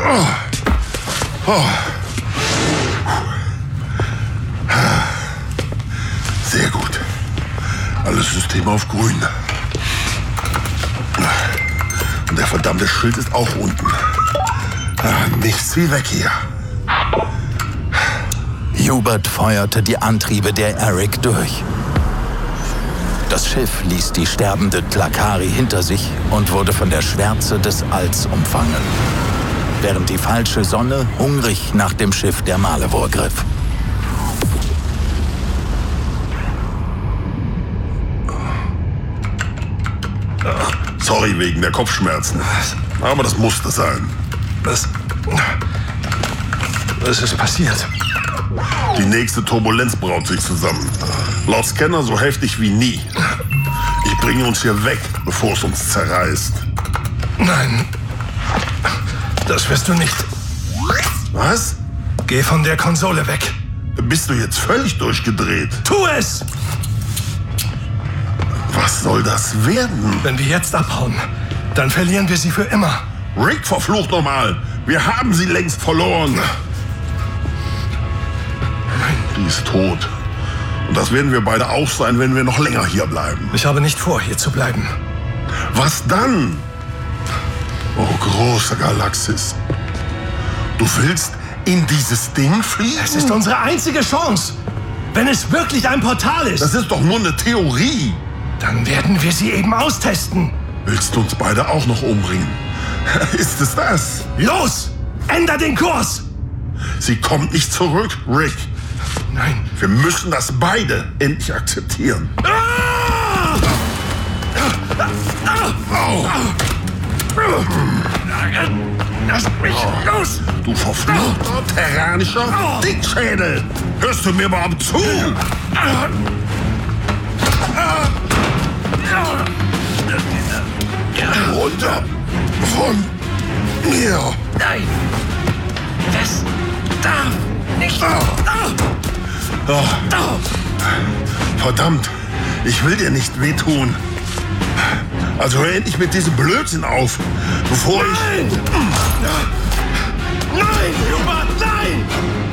Sehr gut. Alles System auf grün. Und der verdammte Schild ist auch unten. Nichts wie weg hier. Hubert feuerte die Antriebe der Eric durch. Das Schiff ließ die sterbende Tlakari hinter sich und wurde von der Schwärze des Alls umfangen, während die falsche Sonne hungrig nach dem Schiff der Malevor griff. Sorry wegen der Kopfschmerzen. Aber das musste sein. Was ist passiert? Die nächste Turbulenz braut sich zusammen. Laut Scanner so heftig wie nie. Ich bringe uns hier weg, bevor es uns zerreißt. Nein, das wirst du nicht. Was? Geh von der Konsole weg. Bist du jetzt völlig durchgedreht? Tu es! Was soll das werden? Wenn wir jetzt abhauen, dann verlieren wir sie für immer. Rick, verflucht nochmal! Wir haben sie längst verloren! Die ist tot. Und das werden wir beide auch sein, wenn wir noch länger hier bleiben. Ich habe nicht vor, hier zu bleiben. Was dann? Oh, große Galaxis. Du willst in dieses Ding fliegen? Es ist unsere einzige Chance. Wenn es wirklich ein Portal ist, Das ist doch nur eine Theorie. dann werden wir sie eben austesten. Willst du uns beide auch noch umbringen? Ist es das? Los! Änder den Kurs! Sie kommt nicht zurück, Rick. Nein. Wir müssen das beide endlich akzeptieren. Lass mich los! Du verfluchter, terranischer Dickschädel! Hörst du mir überhaupt zu? Runter von mir! Nein! Das darf nicht! Verdammt, ich will dir nicht wehtun. Also hör endlich mit diesem Blödsinn auf, bevor ich... Nein! Nein, Hubert, nein!